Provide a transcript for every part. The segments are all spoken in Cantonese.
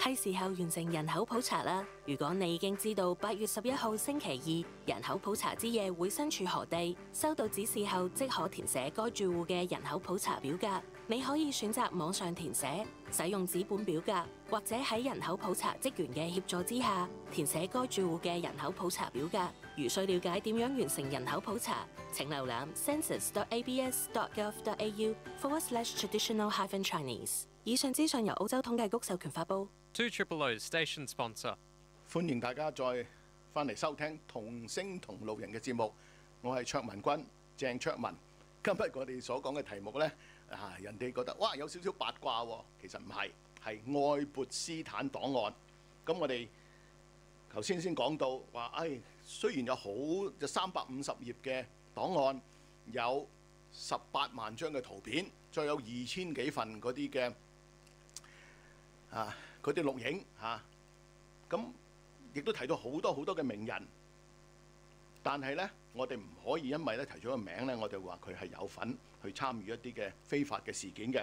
係時候完成人口普查啦！如果你已經知道8月11號星期二人口普查之夜會身處何地，收到指示後即可填寫該住戶嘅人口普查表格。你可以選擇網上填寫、使用紙本表格，或者喺人口普查職員嘅協助之下填寫該住戶嘅人口普查表格。如需了解點樣完成人口普查，請瀏覽 census.abs.gov.au/traditional-chinese。以上資訊由澳洲統計局授權發布。 200 station sponsor。 歡迎大家再翻嚟收聽同聲同路人嘅節目，我係卓文君鄭卓文。今日我哋所講嘅題目呢，人哋覺得哇有少少八卦喎，其實唔係，係愛潑斯坦檔案。咁我哋頭先講到話，雖然有350頁嘅檔案，有18萬張嘅圖片，再有2000幾份嗰啲嘅嗰啲錄影咁亦都提到好多嘅名人，但係呢，我哋唔可以因為咧提咗個名呢，我哋話佢係有份去參與一啲嘅非法嘅事件嘅，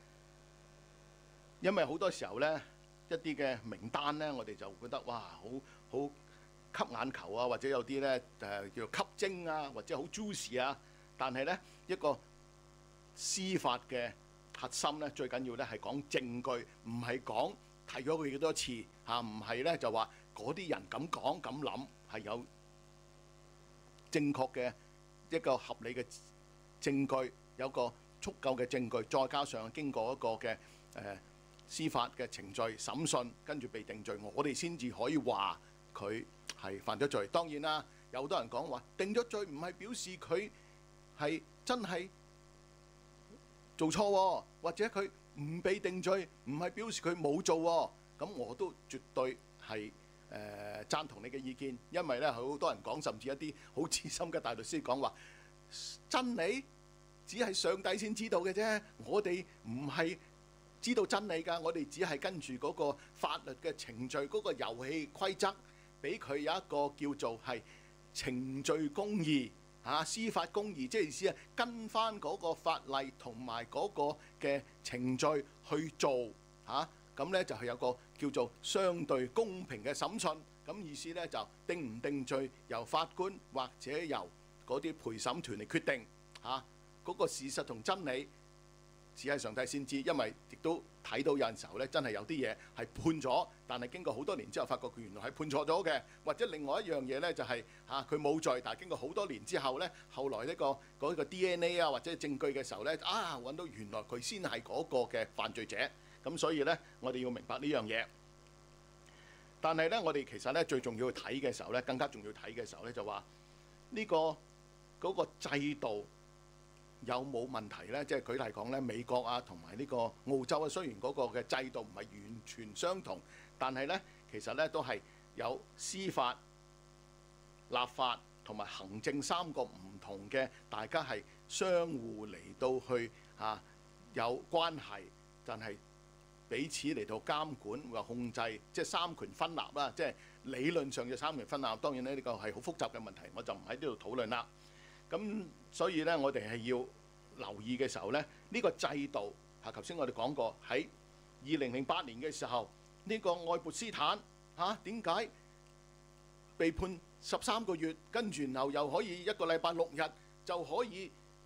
因為好多時候呢，一啲嘅名單呢，我哋就覺得哇好吸眼球啊，或者有啲呢叫做吸睛啊，或者好 juicy 啊，但係呢，一個司法嘅核心呢，最緊要呢係講證據，唔係講提咗佢幾多次唔係呢就話嗰啲人咁講咁諗，係有正確嘅一個合理嘅證據，有個足夠嘅證據，再加上經過一個嘅司法嘅程序審訊，跟住被定罪，我哋先至可以話佢係犯咗罪。當然啦，有好多人講話定咗罪唔係表示佢係真係做錯，或者佢唔被定罪唔係表示佢冇做。咁我都絕對係贊同你嘅意見，因為咧好多人講，甚至一啲好資深嘅大律師講話，真理只係上帝先知道嘅啫，我哋唔係知道真理㗎，我哋只係跟住嗰個法律嘅程序，嗰個遊戲規則，俾佢有一個叫做係程序公義司法公義，即係意思係跟翻嗰個法例同埋嗰個嘅程序去做咁呢就係有個叫做相對公平嘅審訊。咁意思呢就定唔定罪由法官或者由嗰啲陪審團嚟決定嗰個事實同真理只係上帝先知，因為亦都睇到有陣時候呢，真係有啲嘢係判咗，但係經過好多年之後發覺佢原來係判錯咗嘅，或者另外一樣嘢呢，就係佢冇罪，但係經過好多年之後呢，後來呢個 DNA 或者證據嘅時候呢，揾到原來佢先係嗰個嘅犯罪者。咁所以呢，我哋要明白呢樣嘢。但係呢，我哋其實呢，最重要去睇嘅時候呢，更加重要睇嘅時候呢，就話呢嗰個制度有冇問題呢？即係舉例講呢，美國同埋呢個澳洲雖然嗰個嘅制度唔係完全相同，但係呢，其實呢都係有司法、立法同埋行政3個唔同嘅，大家係相互嚟到去有關係，但係彼此嚟到監管或控制，即係三權分立啦。即係理論上嘅三權分立，當然呢個係好複雜嘅問題，我就唔喺呢度討論啦。咁所以呢，我哋係要留意嘅時候呢，呢個制度頭先我哋講過喺2008年嘅時候，呢個愛潑斯坦點解被判13個月，跟住然後又可以1個禮拜6日就可以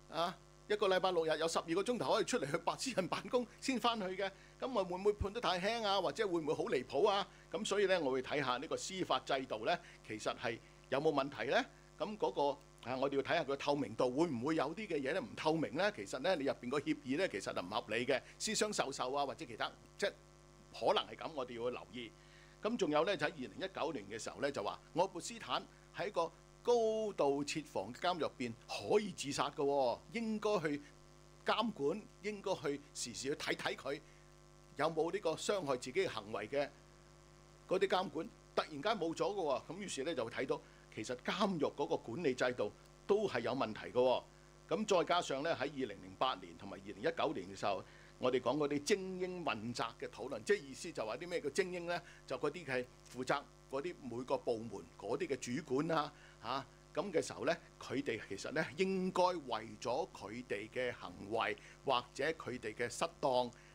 1個禮拜6日有12個鐘頭可以出嚟去白私人辦公先翻去嘅？咁會唔會判得太輕或者會唔會好離譜咁所以呢，我會睇下呢個司法制度呢，其實係有冇問題呢？咁嗰個我哋要睇下佢嘅透明度，會唔會有啲嘅嘢呢唔透明呢？其實呢，你入邊個協議呢，其實就唔合理嘅，私相授受或者其他，即係可能係咁，我哋要留意。咁仲有呢，就喺2019年嘅時候呢，就話愛潑斯坦喺個高度設防嘅監獄入邊可以自殺嘅，應該去監管，應該去時時去睇睇佢有冇呢個傷害自己嘅行為嘅嗰啲監管，突然間冇咗嘅喎，咁於是呢，就會睇到其實監獄嗰個管理制度都係有問題嘅。咁再加上呢，喺2008年同埋2019年嘅時候，我哋講嗰啲精英問責嘅討論，即係意思就話啲咩叫精英呢？就嗰啲係負責嗰啲每個部門嗰啲嘅主管咁嘅時候呢，佢哋其實呢應該為咗佢哋嘅行為或者佢哋嘅失當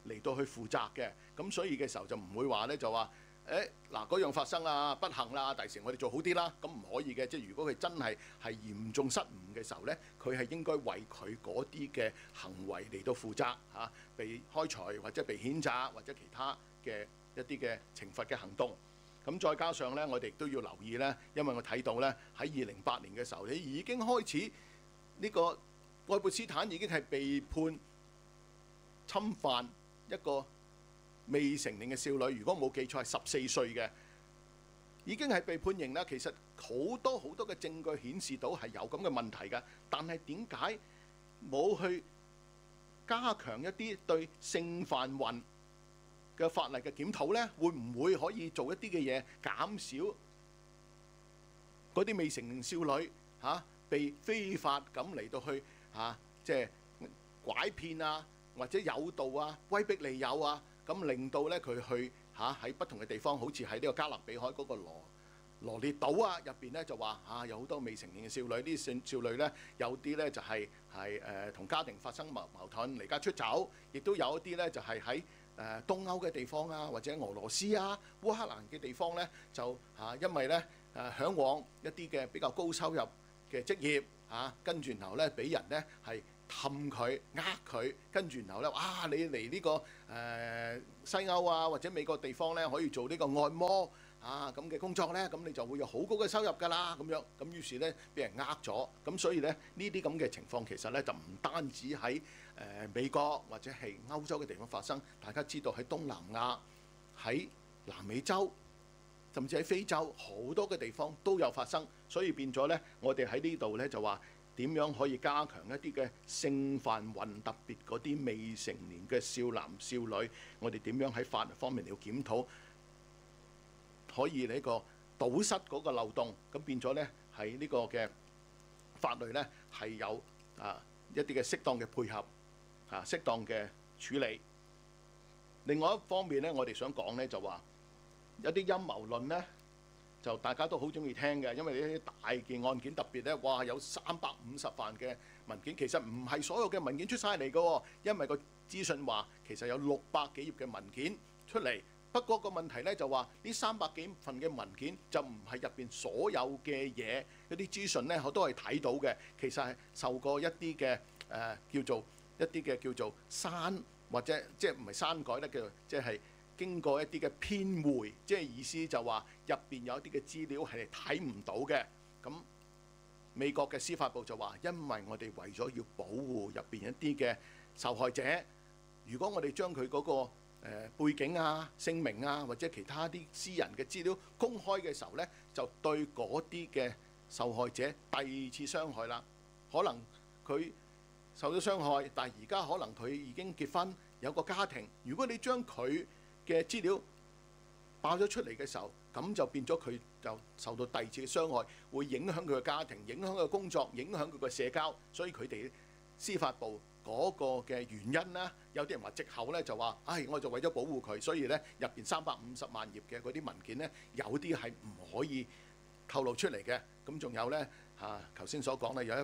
嚟到去負責嘅。咁所以嘅時候就唔會話咧就話嗱嗰樣發生啦，不幸啦，第時我哋做好啲啦。咁唔可以嘅，即係如果佢真係嚴重失誤嘅時候咧，佢係應該為佢嗰啲嘅行為嚟到負責嚇，被開除或者被譴責或者其他嘅一啲嘅懲罰嘅行動。咁再加上咧，我哋都要留意咧，因為我睇到咧喺2008年嘅時候，你已經開始呢個愛潑斯坦已經係被判侵犯一個未成年嘅少女，如果冇記錯係14歲嘅，已經係被判刑啦。其實好多嘅證據顯示到係有咁嘅問題㗎，但係點解冇去加強一啲對性販運嘅法例嘅檢討呢？會唔會可以做一啲嘅嘢，減少嗰啲未成年少女被非法咁嚟到去即係拐騙啊，或者誘導啊、威逼利誘啊，咁令到咧佢去喺不同嘅地方，好似喺呢個加勒比海嗰個羅列島啊入邊咧，就話有好多未成年嘅少女，呢啲少女咧有啲咧就係同家庭發生矛盾離家出走，亦都有一啲咧就係喺東歐嘅地方啊，或者俄羅斯啊、烏克蘭嘅地方咧，就因為咧嚮往一啲嘅比較高收入嘅職業跟住然後咧俾人咧係氹佢、佢，跟住然後咧你嚟呢個西歐啊或者美國地方咧可以做呢個按摩咁嘅工作咧，咁你就會有好高嘅收入㗎啦，咁樣咁於是咧俾人咗，咁所以咧呢啲咁嘅情況其實咧就唔單止喺美國或者係歐洲嘅地方發生，大家知道喺東南亞、喺南美洲，甚至喺非洲好多嘅地方都有發生，所以變咗咧我哋喺呢度咧就話點樣可以加強一啲嘅性販運，特別嗰啲未成年嘅少男少女，我哋點樣喺法律方面要檢討，可以呢個堵塞嗰個漏洞，咁變咗咧喺呢個嘅法律咧係有一啲嘅適當嘅配合適當嘅處理。另外一方面咧，我哋想講咧就話有啲陰謀論咧，就大家都好中意聽嘅，因為呢啲大件案件特別咧，哇有350份嘅文件，其實唔係所有嘅文件出晒嚟嘅，因為個資訊話其實有600幾頁嘅文件出嚟。不過個問題咧就話呢300幾份嘅文件就唔係入邊所有嘅嘢，嗰啲資訊咧我都係睇到嘅，其實係受過一啲嘅叫做一啲嘅叫做刪或者即係唔係刪改咧，叫做即係經過一啲嘅編匯，即係意思就話入邊有一啲嘅資料係睇唔到嘅。咁美國嘅司法部就話，因為我哋為咗要保護入邊一啲嘅受害者，如果我哋將佢嗰個背景啊、姓名啊或者其他啲私人嘅資料公開嘅時候呢，就對嗰啲嘅受害者第二次傷害啦。可能佢受咗傷害，但係而家可能佢已經結婚有個家庭。如果你將佢嘅資料爆咗出嚟嘅時候，咁就變咗佢就受到第二次嘅傷害，會影響佢嘅家庭、影響佢嘅工作、影響佢嘅社交。所以佢哋司法部嗰個嘅原因啦，有啲人話藉口咧就話，我就為咗保護佢，所以咧入邊350萬頁嘅嗰啲文件咧，有啲係唔可以透露出嚟嘅。咁仲有咧頭先所講咧有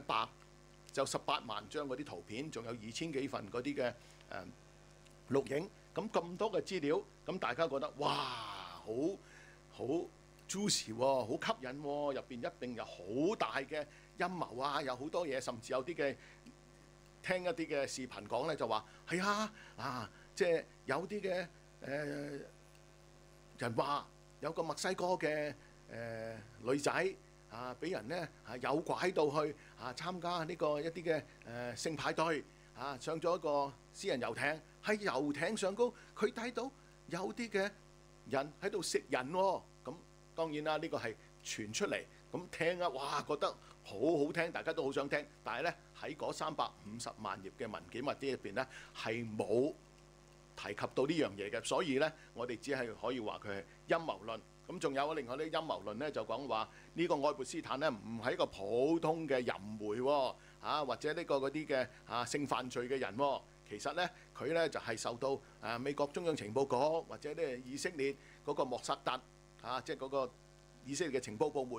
18萬張嗰啲圖片，仲有2000幾份嗰啲嘅錄影。咁多嘅資料，咁大家覺得哇，好 juicy 喎，好吸引喎，入邊一定有好大嘅陰謀啊，有好多嘢，甚至有啲嘅聽一啲嘅視頻講咧，就話係即係有啲嘅人話有個墨西哥嘅女仔俾人咧誘拐到去參加呢個一啲嘅性派對上咗一個私人遊艇。喺遊艇上高，佢睇到有啲嘅人喺度食人喎。咁當然啦，呢個係傳出嚟，咁聽哇覺得好好聽，大家都好想聽。但係咧喺嗰350萬頁嘅文件或者入邊咧係冇提及到呢樣嘢嘅，所以咧我哋只係可以話佢係陰謀論。咁仲有另外啲陰謀論咧，就講話呢個愛潑斯坦咧唔係一個普通嘅淫媒喎，或者呢個嗰啲嘅性犯罪嘅人喎。其實咧，佢咧就係受到美國中央情報局或者咧以色列嗰個莫薩特即係嗰個以色列嘅情報部門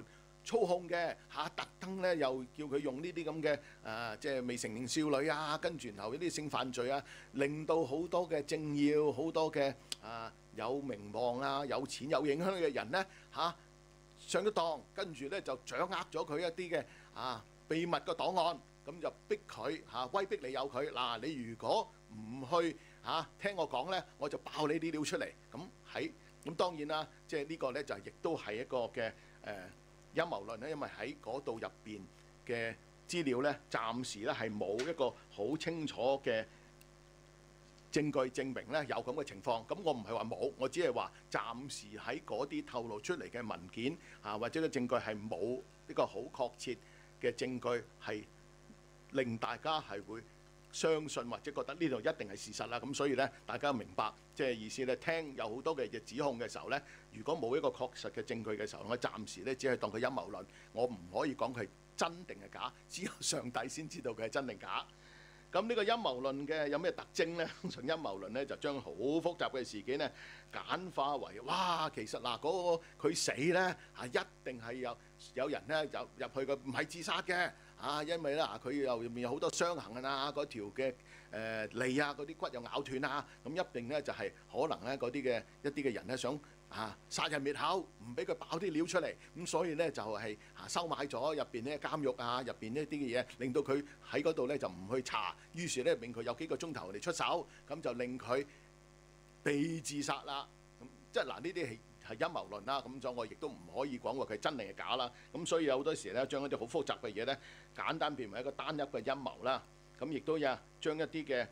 操控嘅特登咧又叫佢用呢啲咁嘅即係未成年少女啊，跟住然後呢啲性犯罪啊，令到好多嘅政要、好多嘅有名望啊、有錢有影響嘅人咧上咗當，跟住咧就掌握咗佢一啲嘅秘密嘅檔案，咁就逼佢威逼你有佢嗱，你如果唔去聽我講咧，我就爆你啲料出嚟。咁當然啦，即係呢個咧就亦都係一個嘅陰謀論咧，因為喺嗰度入邊嘅資料咧，暫時咧係冇一個好清楚嘅證據證明咧有咁嘅情況。咁我唔係話冇，我只係話暫時喺嗰啲透露出嚟嘅文件或者嘅證據係冇一個好確切嘅證據係令大家係會相信或者覺得呢度一定係事實啦。咁所以咧，大家明白即係意思咧，聽有好多嘅指控嘅時候咧，如果冇一個確實嘅證據嘅時候，我暫時咧只係當佢陰謀論，我唔可以講佢係真定係假，只有上帝先知道佢係真定假。咁呢個陰謀論嘅有咩特徵咧？通常陰謀論咧就將好複雜嘅事件咧簡化為哇，其實嗱嗰個佢死咧一定係有人咧入去嘅，唔係自殺嘅因為咧佢又入面有好多傷痕啊，嗰條嘅脷嗰啲骨又咬斷啊，咁一定咧就係可能咧嗰啲嘅一啲嘅人咧想殺人滅口，唔俾佢爆啲料出嚟，咁所以咧就係收買咗入邊呢監獄入邊呢啲嘅嘢，令到佢喺嗰度咧就唔去查，於是咧令佢有幾個鐘頭嚟出手，咁就令佢被自殺啦。咁即係嗱，呢啲係陰謀論啦。咁所以我亦都唔可以講話佢係真定係假啦。咁所以有好多時咧將一啲好複雜嘅嘢咧簡單變為一個單一嘅陰謀啦。咁亦都有將一啲嘅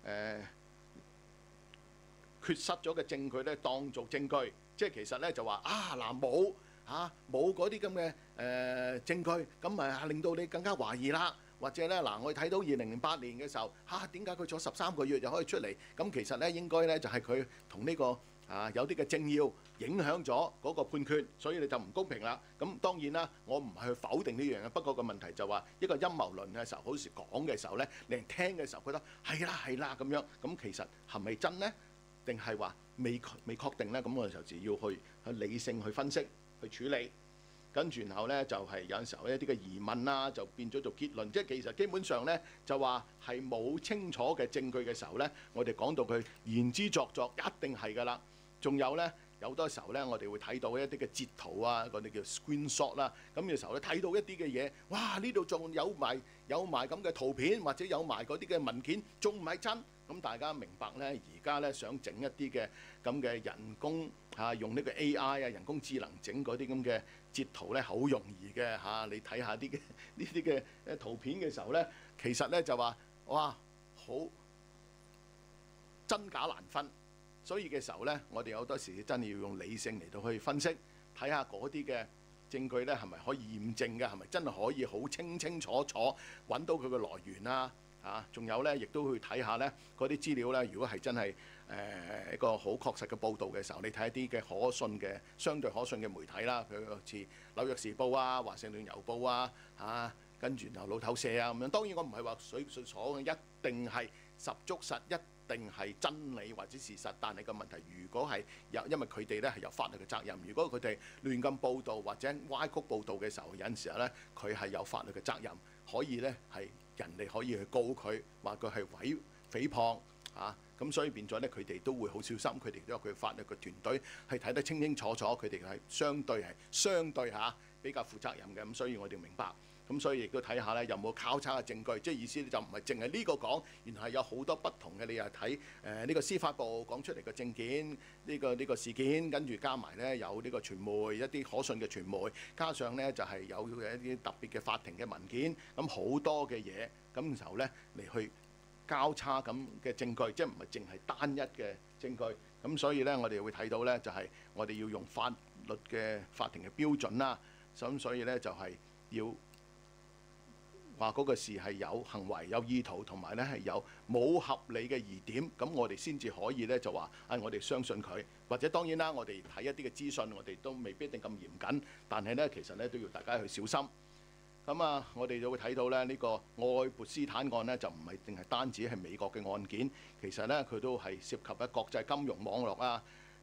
缺失咗嘅證據咧當做證據。即係其實咧就話冇嗰啲咁嘅證據，咁咪令到你更加懷疑啦。或者咧我哋睇到2008年嘅時候點解佢坐13個月就可以出嚟？咁其實咧應該咧就係佢同呢個有啲嘅政要影響咗嗰個判決，所以你就唔公平啦。咁當然啦，我唔係去否定呢樣嘢，不過個問題就話一個陰謀論嘅時候，好似講嘅時候咧，令人聽嘅時候覺得係啦咁樣，咁其實係咪真呢？定係話未確定呢？咁我哋就要去理性去分析、去處理，跟住然後呢，就係有陣時候一啲嘅疑問啦，就變咗做結論。即係其實基本上呢，就話係冇清楚嘅證據嘅時候呢，我哋講到佢言之鑿鑿，一定係㗎啦。仲有呢，有好多時候呢，我哋會睇到一啲嘅截圖啊，嗰啲叫 screenshot 啦。咁嘅時候咧，睇到一啲嘅嘢，哇！呢度仲有埋咁嘅圖片，或者有埋嗰啲嘅文件，仲唔係真？咁大家明白咧，而家咧想整一啲嘅咁嘅人工用呢個 AI 人工智能整嗰啲咁嘅截圖咧，好容易嘅你睇下啲嘅呢啲嘅圖片嘅時候咧，其實咧就話哇，好真假難分。所以嘅時候咧，我哋好多時真係要用理性嚟到去分析，睇下嗰啲嘅證據咧係咪可以驗證嘅，係咪真係可以好清楚揾到佢嘅來源啊？仲有咧，亦都去睇下咧嗰啲資料咧。如果係真係一個好確實嘅報導嘅時候，你睇一啲嘅可信嘅、相對可信嘅媒體啦，譬如好似《紐約時報》啊、《華盛頓郵報》啊，跟住然後路透社啊咁樣。當然我唔係話水所一定係十足實，一定係真理或者事實。但係個問題，如果係因為佢哋咧係有法律嘅責任。如果佢哋亂咁報導或者歪曲報導嘅時候，有陣時候咧佢係有法律嘅責任，可以咧係。人哋可以去告佢，話佢係誹謗咁所以變咗咧，佢哋都會好小心，佢哋都有佢法律嘅團隊係睇得清清楚楚，佢哋係相對比較負責任嘅。咁所以我哋明白，咁所以亦都睇下咧有冇交叉嘅證據，即係意思就唔係淨係呢個講，原來係有好多不同嘅，你又睇呢個司法部講出嚟嘅證件，呢個事件，跟住加埋咧有呢個傳媒一啲可信嘅傳媒，加上咧就係有一啲特別嘅法庭嘅文件，咁好多嘅嘢，咁時候咧嚟去交叉咁嘅證據，即係唔係淨係單一嘅證據。咁所以咧我哋會睇到咧就係我哋要用法律嘅法庭嘅標準啦。咁所以咧就係要話嗰個事係有行為、有意圖，同埋咧係有冇合理嘅疑點，咁我哋先至可以咧就話我哋相信佢。或者當然啦，我哋睇一啲嘅資訊，我哋都未必一定咁嚴謹，但係咧其實咧都要大家去小心。咁我哋就會睇到咧呢個愛潑斯坦案咧就唔係淨係單止係美國嘅案件，其實咧佢都係涉及國際金融網絡啊、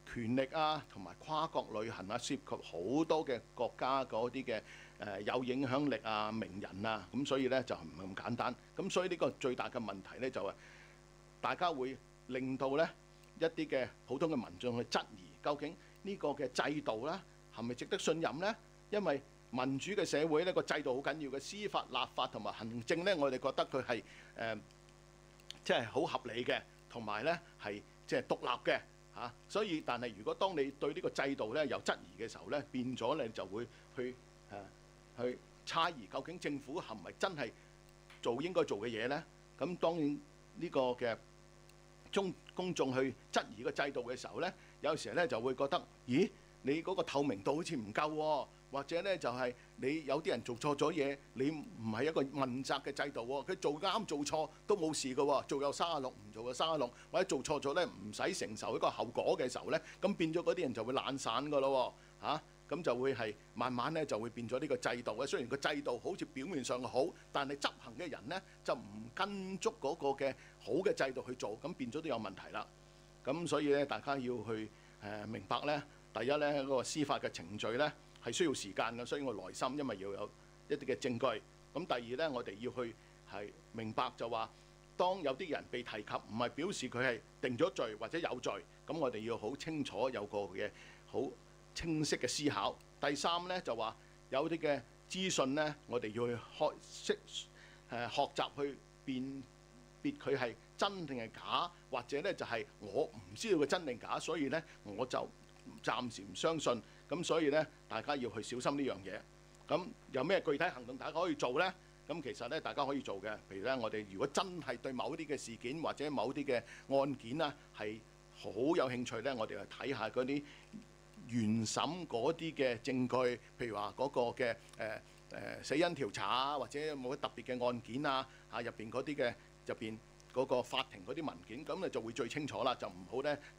權力啊，同埋跨國旅行啊，涉及好多嘅國家嗰啲嘅有影響力啊、名人啊，咁所以呢，就唔係咁簡單。咁所以呢個最大嘅問題呢，就係大家會令到呢一啲嘅普通嘅民眾去質疑，究竟呢個嘅制度啦係咪值得信任呢？因為民主嘅社會呢個制度好緊要嘅，司法、立法同埋行政呢，我哋覺得佢係即係好合理嘅，同埋呢係即係獨立嘅嚇。所以但係如果當你對呢個制度呢有質疑嘅時候呢，變咗你就會去猜疑究竟政府係咪真係做應該做嘅嘢呢？咁當然呢個嘅公眾去質疑個制度嘅時候呢，有時候呢就會覺得，咦，你嗰個透明度好似唔夠喎，或者呢就係你有啲人做錯咗嘢，你唔係一個問責嘅制度喎，佢做啱做錯都冇事㗎喎，做有36唔做有36，或者做錯咗呢唔使承受一個後果嘅時候呢，咁變咗嗰啲人就會懶散㗎咯喎嚇。咁就會係慢慢咧就會變咗呢個制度嘅。雖然個制度好似表面上好，但係執行嘅人呢就唔跟足嗰個嘅好嘅制度去做，咁變咗都有問題啦。咁所以咧，大家要去明白咧，第一咧嗰個司法嘅程序咧係需要時間嘅，需要耐心，因為要有一啲嘅證據。咁第二咧，我哋要去係明白就話，當有啲人被提及，唔係表示佢係定咗罪或者有罪，咁我哋要好清楚有個嘅好清晰嘅思考。第三呢，就話有啲嘅資訊呢，我哋要去學習去辨別佢係真定係假，或者呢就係我唔知道佢真定假，所以呢我就暫時唔相信。咁所以呢，大家要去小心呢樣嘢。咁有咩具體行動大家可以做呢？咁其實呢，大家可以做嘅，譬如呢，我哋如果真係對某啲嘅事件或者某啲嘅案件啊係好有興趣呢，我哋去睇下嗰啲原審嗰啲嘅證據，譬如話嗰個嘅死因調查啊，或者有冇特別嘅案件啊，入邊嗰啲嘅入邊嗰個法庭嗰啲文件，咁你就會最清楚啦。就唔好咧